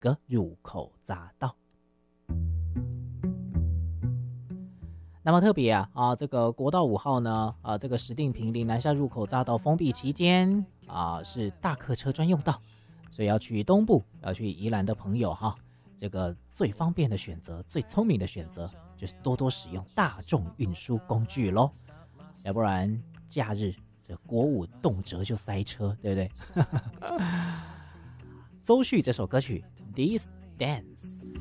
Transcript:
个入口匝道。那么特别这个国道5号呢，这个石碇坪林南下入口匝道封闭期间是大客车专用道，所以要去东部、要去宜兰的朋友这个最方便的选择、最聪明的选择，就是多多使用大众运输工具咯，要不然假日这国5动辄就塞车，对不对？周旭这首歌曲《This Dance》。